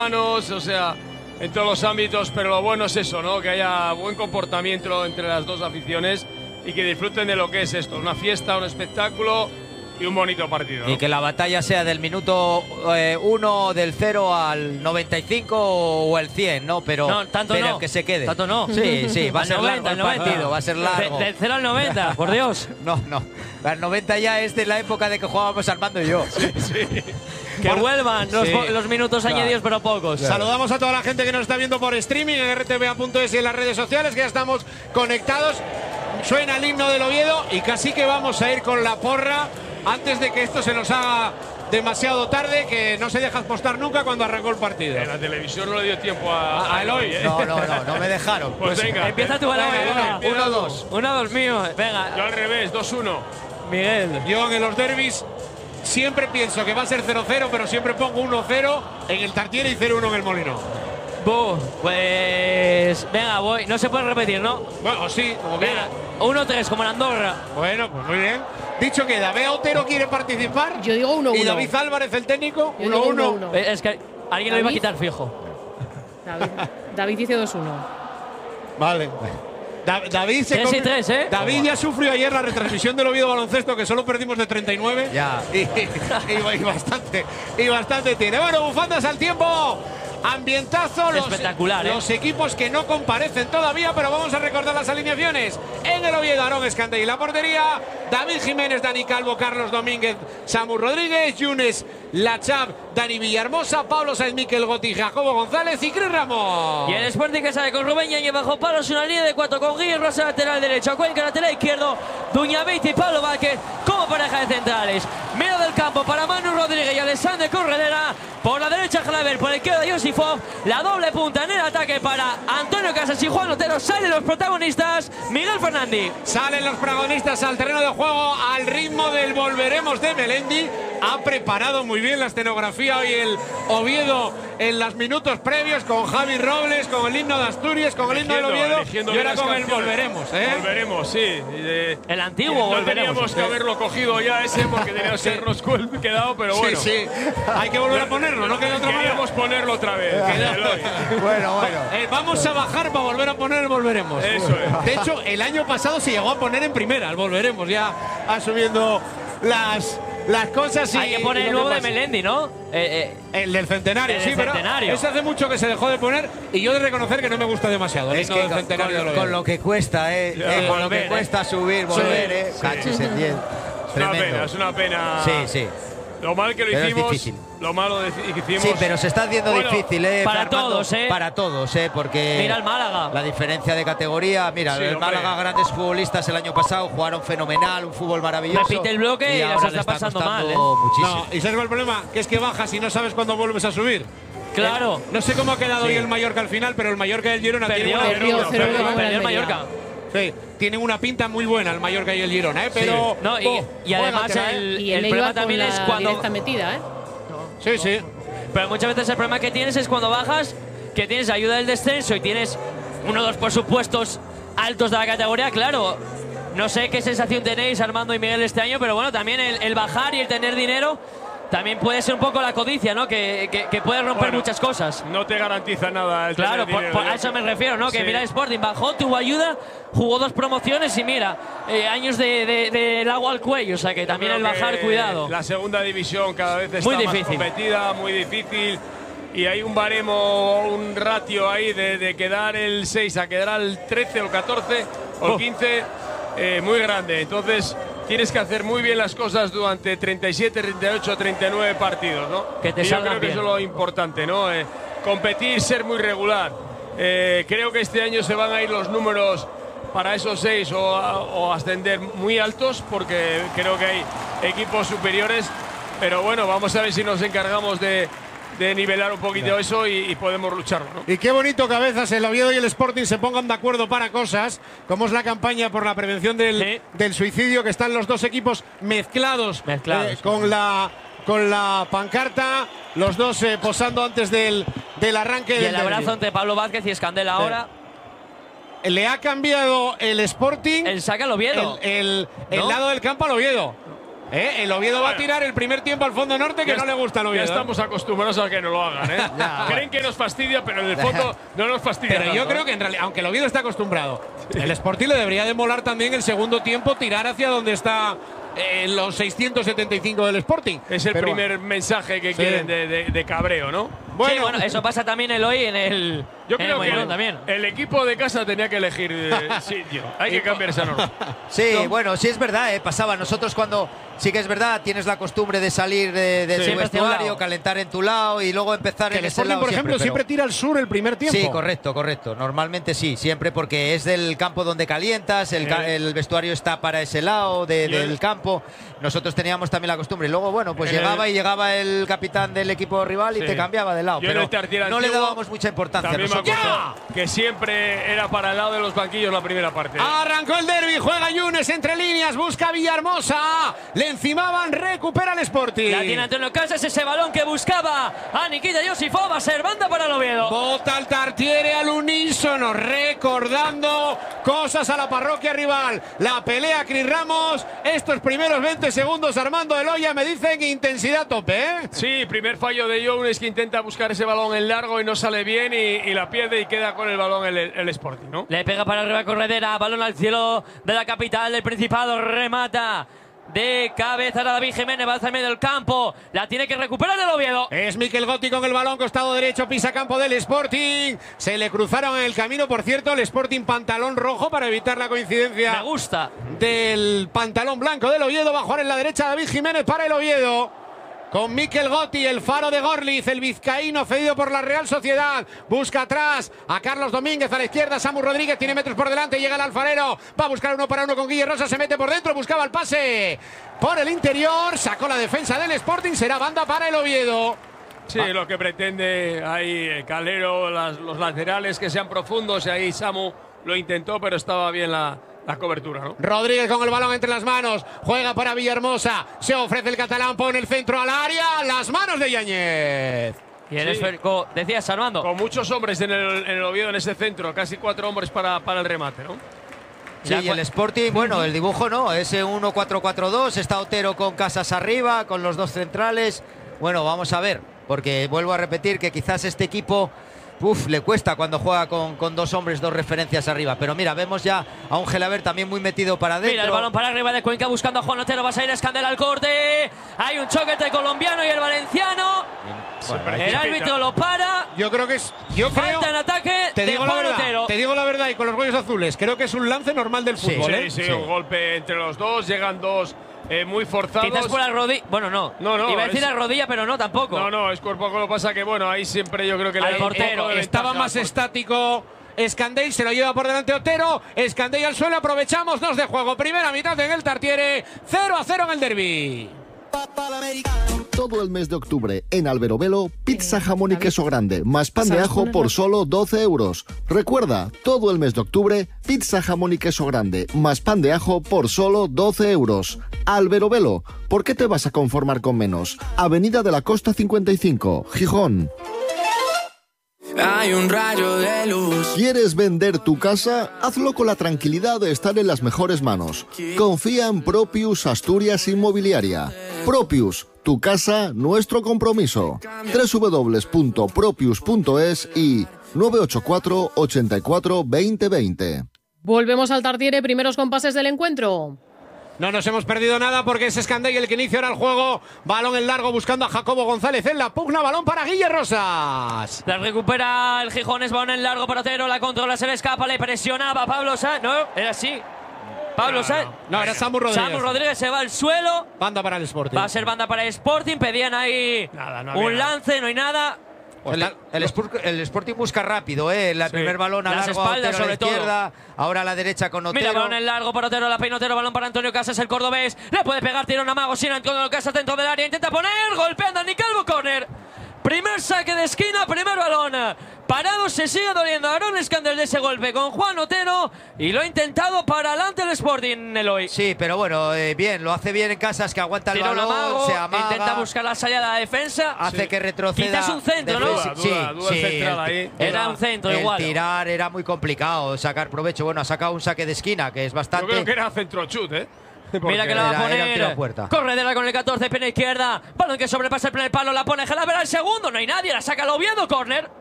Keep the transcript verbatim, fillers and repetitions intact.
O sea, en todos los ámbitos, pero lo bueno es eso, ¿no? Que haya buen comportamiento entre las dos aficiones y que disfruten de lo que es esto, una fiesta, un espectáculo y un bonito partido, ¿no? Y que la batalla sea del minuto eh, uno, del cero al noventa y cinco o el cien, ¿no? Pero, no, tanto pero no. que se quede. Tanto no. Sí, sí, va a ser noventa, largo el partido, va a ser largo. De, del cero al noventa, por Dios. No, no. Al noventa ya es de la época de que jugábamos Armando y yo. Sí, sí. Que bueno, vuelvan los, sí, los minutos claro. añadidos, pero pocos. Claro. Saludamos a toda la gente que nos está viendo por streaming en R T V A punto es y en las redes sociales, que ya estamos conectados. Suena el himno del Oviedo y casi que vamos a ir con la porra antes de que esto se nos haga demasiado tarde, que no se deja apostar nunca cuando arrancó el partido. En la televisión no le dio tiempo a, a Eloy, ¿eh? No, no, no, no me dejaron. Pues, pues venga. Empieza tú, Eloy. uno dos. uno dos mío. Venga. Yo al revés, dos uno. Miguel. Yo en los derbis siempre pienso que va a ser cero cero, pero siempre pongo uno cero en el Tartiere y cero uno en el Molino. Buh, pues venga, voy. No se puede repetir, ¿no? Bueno, sí, como venga. uno tres, como en Andorra. Bueno, pues muy bien. Dicho que David Otero quiere participar. Yo digo uno uno. Y David Álvarez, el técnico, uno uno. Es que alguien lo iba a quitar fijo. David, David dice dos uno. Vale. Da David se tres y tres, ¿eh? David ya sufrió ayer la retransmisión del Oviedo Baloncesto, que solo perdimos de treinta y nueve. Ya. Y, y, y bastante. Y bastante tiene. Bueno, bufandas al tiempo. Ambientazo, los, espectacular, ¿eh? los equipos que no comparecen todavía, pero vamos a recordar las alineaciones. En el Oviedo, Aarón Escandell, la portería, David Jiménez, Dani Calvo, Carlos Domínguez, Samu Rodríguez, Yunes Lachab, Dani Villahermosa, Pablo Sáenz, Miquel Goti, Jacobo González y Cris Ramos. Y el Sporting que sale con Rubén Yañez bajo palos, una línea de cuatro con Guille Rosa lateral derecho, Cuenca lateral izquierdo, Duñabeiti y Pablo Vázquez como pareja de centrales. Medio del campo para Manu Rodríguez y Alexander Corredera. Por la derecha Jalaber, por la izquierda Josifov. La doble punta en el ataque para Antonio Casas y Juan Otero. Salen los protagonistas. Miguel Fernández. Salen los protagonistas al terreno de juego al ritmo del Volveremos de Melendi. Ha preparado muy bien la escenografía hoy el Oviedo en los minutos previos con Javi Robles, con el himno de Asturias, con el himno del Oviedo y ahora con el Volveremos. ¿eh? Volveremos, sí. De, el antiguo no Volveremos. Teníamos que haberlo cogido ya ese porque teníamos que habernos quedado, pero bueno. Sí, sí. Hay que volver a ponerlo, no queda otra manera. Queríamos ponerlo otra vez. Bueno, bueno. Eh, vamos a bajar para volver a poner el Volveremos. Eso es. De hecho, el año pasado se llegó a poner en primera el Volveremos, ya asumiendo las... las cosas. Hay que poner el nuevo de Melendi, ¿no? Eh, eh, el del centenario, el sí, del pero centenario. ese hace mucho que se dejó de poner y yo he de reconocer que no me gusta demasiado. Es el que del con, centenario con, lo con lo que cuesta, ¿eh? Ya, eh con volver, lo que eh. cuesta subir, volver, Sí, ¿eh? sí. Cachis en diez. Es una pena, es una pena. Sí, sí. Lo mal que lo pero hicimos. es difícil. Lo malo de, que hicimos. Sí, pero se está haciendo bueno, difícil, ¿eh? Para Armando? todos, ¿eh? Para todos, ¿eh? Porque. Mira el Málaga. La diferencia de categoría. Mira, Sí, el hombre. Málaga, grandes futbolistas el año pasado, jugaron fenomenal, un fútbol maravilloso. Repite el bloque y las ahora está le está pasando costando mal, ¿eh? muchísimo. No, ¿y sabes cuál es el problema? Que es que bajas y no sabes cuándo vuelves a subir. Claro. Eh, no sé cómo ha quedado Sí. hoy el Mallorca al final, pero el Mallorca y el Girona Perdió, tienen una, Perdió, Perdió, cero uno perdió, con perdió el Almería. Mallorca. sí, tienen una pinta muy buena el Mallorca y el Girona, ¿eh? Pero No, y, oh, y además juégatela, ¿eh? el, Y el el problema Eibar con también la es cuando. directa metida, ¿eh? Sí, sí. Pero muchas veces el problema que tienes es cuando bajas, que tienes ayuda del descenso y tienes uno de los presupuestos altos de la categoría, claro. No sé qué sensación tenéis, Armando y Miguel, este año, pero bueno, también el, el bajar y el tener dinero también puede ser un poco la codicia, ¿no? Que, que, que puede romper Bueno, muchas cosas. No te garantiza nada el Claro, tener por, dinero, por- a yo eso creo. me refiero, ¿no? Que Sí. mira el Sporting, bajó, tuvo ayuda, jugó dos promociones y mira, eh, años de, de- del agua al cuello, o sea que también Yo el creo bajar, que cuidado. La segunda división cada vez está Muy más difícil. competida, muy difícil. Y hay un baremo, un ratio ahí de, de quedar el seis a quedar al trece o el catorce o el Oh. quince eh, muy grande. Entonces tienes que hacer muy bien las cosas durante treinta y siete, treinta y ocho, treinta y nueve partidos, ¿no? Que te y yo salgan creo que bien. eso es lo importante, ¿no? Eh, competir, ser muy regular. Eh, creo que este año se van a ir los números para esos seis o, o ascender muy altos, porque creo que hay equipos superiores. Pero bueno, vamos a ver si nos encargamos de, de nivelar un poquito eso y, y podemos lucharlo, ¿no? Y qué bonito que a veces el Oviedo y el Sporting se pongan de acuerdo para cosas, como es la campaña por la prevención del, Sí. del suicidio, que están los dos equipos mezclados, Mezclados. eh, con, la, con la pancarta, los dos eh, posando antes del, del arranque Y del el derbi. abrazo entre Pablo Vázquez y Escandel ahora. Le ha cambiado el Sporting El saca al Oviedo. el, el- el ¿No? lado del campo al Oviedo. ¿Eh? El Oviedo va a tirar el primer tiempo al fondo norte, que Ya no le gusta al Ya Oviedo. estamos acostumbrados a que no lo hagan, ¿eh? Ya, Creen que nos fastidia, pero en el fondo no nos fastidia. Pero yo tanto, creo ¿eh? que en realidad, aunque el Oviedo está acostumbrado, el Sporting le debería de molar también el segundo tiempo tirar hacia donde está eh, los seiscientos setenta y cinco del Sporting. Es el Pero, primer mensaje que Sí. quieren de, de- de cabreo, ¿no? Bueno, sí, bueno, eso pasa también el hoy en el. Yo en el creo que Molinón el, también. el equipo de casa tenía que elegir eh, sitio. Hay que cambiar esa norma. Sí, bueno, sí es verdad, ¿eh? Pasaba. Nosotros cuando sí que es verdad, tienes la costumbre de salir de, de Sí. tu Siempre hacia un vestuario, lado. calentar en tu lado y luego empezar que en el ese Sporting, lado por ejemplo, siempre, siempre pero- tira al sur el primer tiempo. Sí, correcto, correcto. Normalmente sí, siempre porque es del campo donde calientas, el, ca- Eh. el vestuario está para ese lado de- Yo- del campo. Nosotros teníamos también la costumbre. Luego, bueno, pues En llegaba el- y llegaba el capitán del equipo rival y Sí. te cambiaba de lado. Yo en pero el Tartiere no le antiguo dábamos mucha importancia. También me Nosotros- acuerdo que siempre era para el lado de los banquillos la primera parte. Arrancó el derbi, juega Yunes entre líneas, busca a Villahermosa. Le encimaban, recupera el Sporting. La tiene Antonio Casas, ese balón que buscaba a Nikita Josifov. Va a ser banda para el Oviedo. Bota el Tartiere al unísono, recordando cosas a la parroquia rival. La pelea Cris Ramos. Estos primeros veinte segundos, Armando Eloya, me dicen intensidad tope, ¿eh? Sí, primer fallo de Jones, que intenta buscar ese balón en largo y no sale bien y, y la pierde y queda con el balón el, el Sporting, ¿no? Le pega para arriba Corredera, balón al cielo de la capital del Principado, remata de cabeza a David Jiménez, va hacia medio del campo, la tiene que recuperar el Oviedo. Es Miquel Gotti con el balón, costado derecho, pisa campo del Sporting. Se le cruzaron en el camino, por cierto, el Sporting pantalón rojo para evitar la Me coincidencia gusta. del pantalón blanco del Oviedo. Va a jugar en la derecha David Jiménez para el Oviedo. Con Miquel Gotti, el faro de Gorliz, el vizcaíno cedido por la Real Sociedad. Busca atrás a Carlos Domínguez, a la izquierda Samu Rodríguez, tiene metros por delante, llega el alfarero. Va a buscar uno para uno con Guille Rosa, se mete por dentro, buscaba el pase por el interior. Sacó la defensa del Sporting, será banda para el Oviedo. Sí, lo que pretende ahí eh, Calero, las- los laterales que sean profundos, y ahí Samu lo intentó, pero estaba bien la, la cobertura, ¿no? Rodríguez con el balón entre las manos, juega para Villahermosa, se ofrece el catalán, pone el centro al área, las manos de Yáñez. Y el Sí. esférico, decías Armando. Con muchos hombres en el, en el Oviedo en ese centro, casi cuatro hombres para, para el remate, ¿no? Sí, y el Sporting, bueno, el dibujo no, ese uno cuatro cuatro dos, está Otero con Casas arriba, con los dos centrales. Bueno, vamos a ver, porque vuelvo a repetir que quizás este equipo, uf, le cuesta cuando juega con, con dos hombres, dos referencias arriba. Pero mira, vemos ya a un Gelaber también muy metido para adentro. Mira el balón para arriba de Cuenca buscando a Juan Otero, va a salir Escandel al corte. Hay un choque entre el colombiano y el valenciano. El árbitro lo para. Yo creo que es. Yo creo. Falta en ataque Te de digo la Juan verdad. Otero. Te digo la verdad y con los rollos azules. Creo que es un lance normal del Sí, fútbol, Sí, ¿eh? sí, Sí. un golpe entre los dos, llegan dos eh, muy forzados. Quizás por la rodilla. Bueno, no. No, no, Iba a decir es- la rodilla, pero no tampoco. No, no, es cuerpo a cuerpo, lo pasa que bueno, ahí siempre yo creo que Al le da un portero, poco de Estaba ventaja más al estático. Escandell se lo lleva por delante Otero. Escandell al suelo, aprovechamos, dos de juego. Primera mitad en el Tartiere, cero a cero en el derbi. Todo el mes de octubre en Alberobelo, pizza jamón y queso grande, más pan de ajo por solo doce euros. Recuerda, todo el mes de octubre, pizza jamón y queso grande, más pan de ajo por solo doce euros. Alberobelo, ¿por qué te vas a conformar con menos? Avenida de la Costa cincuenta y cinco, Gijón. Hay un rayo de luz. ¿Quieres vender tu casa? Hazlo con la tranquilidad de estar en las mejores manos. Confía en Propius Asturias Inmobiliaria. Propius, tu casa, nuestro compromiso. doble u doble u doble u punto propius punto es y nueve ocho cuatro, ochenta y cuatro, veinte veinte. Volvemos al Tartiere, primeros compases del encuentro. No nos hemos perdido nada porque es Escandell el que inicia ahora el juego. Balón en largo buscando a Jacobo González en la pugna. Balón para Guille Rosas. La recupera el Gijones, balón en largo para Otero, la controla, se le escapa, le presionaba Pablo Sáenz. No, era así. Pablo Sáenz. No, era Samu Rodríguez. Samu Rodríguez se va al suelo. Banda para el Sporting. Va a ser banda para el Sporting. Pedían ahí Nada, no había un nada. lance, no hay nada. El, el, Spur- el Sporting busca rápido, ¿eh? El Sí. primer balón a Las largo, espaldas, Otero a la sobre todo. izquierda, ahora a la derecha con Otero. Mira, balón en largo para Otero, la peina Otero, balón para Antonio Casas, el cordobés. Le puede pegar, tira un amago sin Antonio Casas dentro del área. Intenta poner, golpeando a Dani Calvo, córner. Primer saque de esquina, primer balón. Parado, se sigue doliendo Aarón Escandell de ese golpe con Juan Otero. Y lo ha intentado para adelante el Sporting, Eloy. Sí, pero bueno, eh, bien, lo hace bien en Casas, que aguanta el Tira un balón, amago, se amaga, intenta buscar la salida de la defensa. hace que retroceda. Quizás un centro, ¿no? defensi- Duda, Sí, duda, duda sí, central el- ahí. Era un centro el igual. tirar era muy complicado, sacar provecho. Bueno, ha sacado un saque de esquina, que es Yo bastante. creo que era centrochut, ¿eh? Mira que la va a Era- era un poner. tiro a puerta. Corredera con el catorce, pena izquierda. Balón que sobrepasa el primer palo, la pone Gelavera el segundo. No hay nadie, la saca el Oviedo, córner.